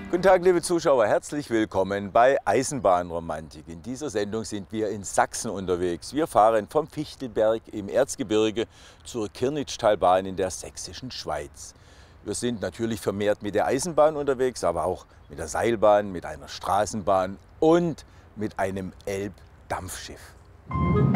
Guten Tag, liebe Zuschauer, herzlich willkommen bei Eisenbahnromantik. In dieser Sendung sind wir in Sachsen unterwegs. Wir fahren vom Fichtelberg im Erzgebirge zur Kirnitzschtalbahn in der sächsischen Schweiz. Wir sind natürlich vermehrt mit der Eisenbahn unterwegs, aber auch mit der Seilbahn, mit einer Straßenbahn und mit einem Elbdampfschiff.